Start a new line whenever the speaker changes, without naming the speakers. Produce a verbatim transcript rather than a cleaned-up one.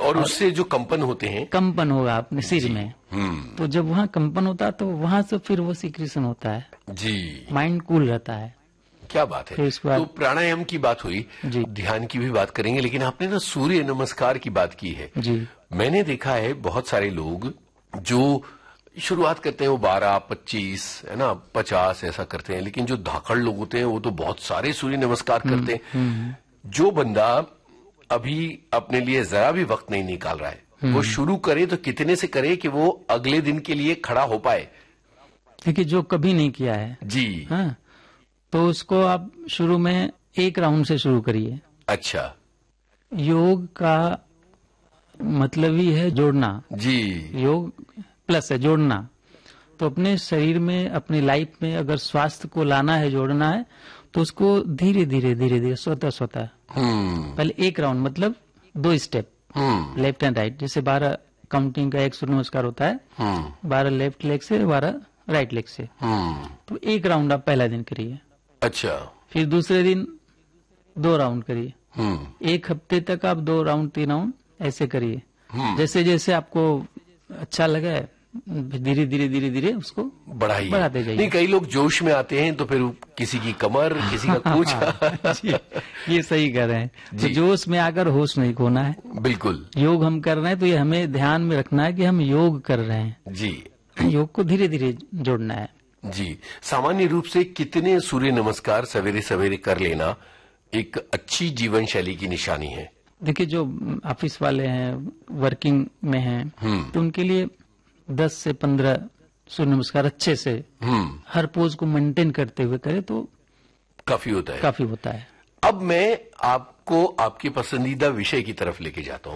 और उससे जो कंपन होते हैं,
कंपन होगा अपने सिर में, तो जब वहाँ कंपन होता है तो वहाँ से फिर वो सिक्रेशन होता है जी, माइंड कूल रहता है।
क्या बात है। तो प्राणायाम की बात हुई, ध्यान की भी बात करेंगे, लेकिन आपने ना सूर्य नमस्कार की बात की है जी। मैंने देखा है बहुत सारे लोग जो शुरुआत करते हैं वो बारह पच्चीस है ना पचास ऐसा करते हैं, लेकिन जो धाकड़ लोग होते हैं वो तो बहुत सारे सूर्य नमस्कार करते हैं। जो बंदा अभी अपने लिए जरा भी वक्त नहीं निकाल रहा है वो शुरू करे तो कितने से करे कि वो अगले दिन के लिए खड़ा हो पाए?
देखिए, जो कभी नहीं किया है
जी
हाँ, तो उसको आप शुरू में एक राउंड से शुरू करिए।
अच्छा,
योग का मतलब ही है जोड़ना
जी,
योग प्लस है जोड़ना। तो अपने शरीर में, अपनी लाइफ में अगर स्वास्थ्य को लाना है, जोड़ना है, तो उसको धीरे धीरे धीरे धीरे स्वतः स्वतः पहले एक राउंड मतलब दो स्टेप, लेफ्ट एंड राइट, जैसे बारह काउंटिंग का एक सूर्य नमस्कार होता है, बारह लेफ्ट लेग से, बारह राइट लेग से, तो एक राउंड आप पहला दिन करिए।
अच्छा, फिर
दूसरे दिन दो राउंड करिए, एक हफ्ते तक आप दो राउंड तीन राउंड ऐसे करिए, जैसे जैसे आपको अच्छा लगे धीरे धीरे धीरे धीरे उसको
बढ़ाइए,
बढ़ाते जाइए।
नहीं, कई लोग जोश में आते हैं तो फिर किसी की कमर, किसी का कुछ
ये सही कह रहे हैं, तो जोश में आकर होश नहीं खोना है।
बिल्कुल,
योग हम कर रहे हैं तो ये हमें ध्यान में रखना है कि हम योग कर रहे हैं
जी,
योग को धीरे धीरे जोड़ना है
जी। सामान्य रूप से कितने सूर्य नमस्कार सवेरे सवेरे कर लेना एक अच्छी जीवन शैली की निशानी है?
देखिए, जो ऑफिस वाले हैं, वर्किंग में हैं, तो उनके लिए दस से पंद्रह सूर्य नमस्कार अच्छे से हर पोज को मेंटेन करते हुए करे तो
काफी होता है,
काफी होता है।
अब मैं आपको आपके पसंदीदा विषय की तरफ लेके जाता हूं।